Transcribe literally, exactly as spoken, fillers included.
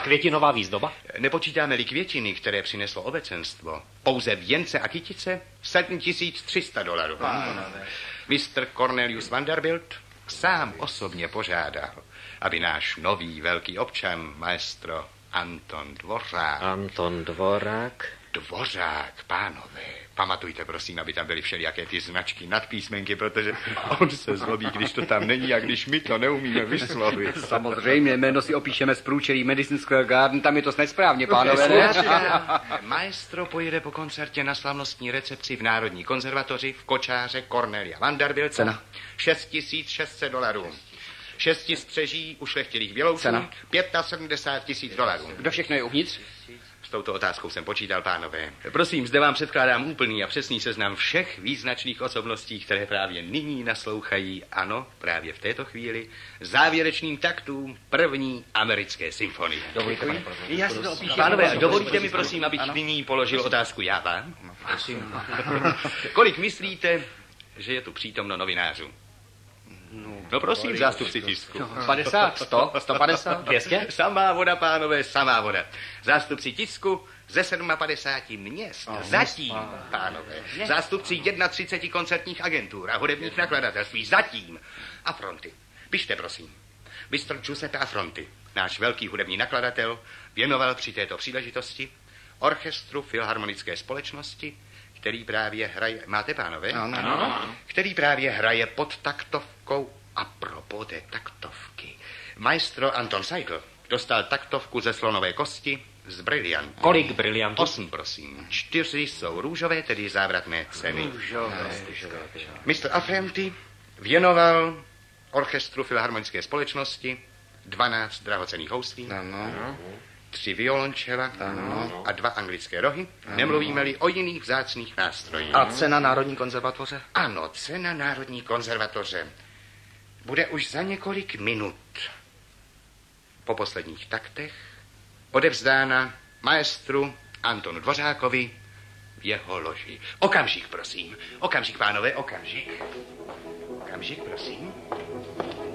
A květinová výzdoba? Nepočítáme-li květiny, které přineslo obecenstvo, pouze věnce a kytice, sedm tisíc tři sta dolarů. mister Cornelius Vanderbilt sám osobně požádal, aby náš nový velký občan, maestro Anton Dvořák... Anton Dvorák? Dvořák, pánové. Pamatujte, prosím, aby tam byly všelijaké ty značky nad písmenky, protože on se zlobí, když to tam není a když my to neumíme vyslovit. Samozřejmě, jméno si opíšeme z průčelí Madison Square Garden, tam je to nesprávně, pánové, ne? Maestro pojede po koncertě na slavnostní recepci v Národní konzervatoři v kočáře Cornelia Vanderbilta. Cena? šest tisíc šest set dolarů. Šesti střeží ušlechtilých bělouců. Cena? sedmdesát pět tisíc dolarů. Kdo všechno je uvnitř? S touto otázkou jsem počítal, pánové. Prosím, zde vám předkládám úplný a přesný seznam všech význačných osobností, které právě nyní naslouchají, ano, právě v této chvíli, závěrečným taktům první americké symfonie. Dovolíte, pane Já si to opíšu. Pánové, dovolíte mi, prosím, abych ano? nyní položil otázku já vám? Prosím. Kolik myslíte, že je tu přítomno novinářů? No prosím, zástupci tisku. padesát, sto, sto padesát, dvě stě? Samá voda, pánové, samá voda. Zástupci tisku ze padesát sedm měst. Oh, zatím, pánové. Zástupci třicet jedna koncertních agentur a hudebních nakladatelství. Zatím. A Fronty. Pište, prosím. mister Giuseppe Affronti, náš velký hudební nakladatel, věnoval při této příležitosti orchestru Filharmonické společnosti, který právě hraje... Máte, pánové? Ano, ano. Který právě hraje pod taktovkou a propos té taktovky. Maestro Anton Seidl dostal taktovku ze slonové kosti z briliantů. Kolik briliantů? Osm, prosím. Čtyři jsou růžové, tedy závratné ceny. Růžové. mister Affronti věnoval orchestru Filharmonické společnosti dvanáct drahocenných houslí. Ano. Tři violončela ano. a dva anglické rohy. Ano. Nemluvíme-li o jiných vzácných nástrojích. A cena Národní konzervatoře? Ano, cena Národní konzervatoře bude už za několik minut po posledních taktech odevzdána maestru Antonu Dvořákovi v jeho loži. Okamžik, prosím. Okamžik, pánové, okamžik. Okamžik, prosím.